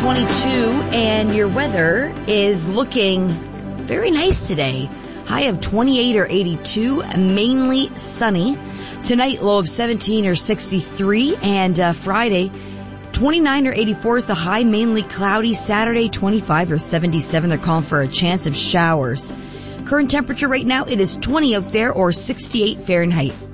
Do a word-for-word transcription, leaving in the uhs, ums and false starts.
twenty-two, and your weather is looking very nice today. High of twenty-eight or eighty-two, mainly sunny. Tonight, low of seventeen or sixty-three, and uh, Friday, twenty-nine or eighty-four is the high, mainly cloudy. Saturday, twenty-five or seventy-seven. They're calling for a chance of showers. Current temperature right now, it is twenty out there or sixty-eight Fahrenheit.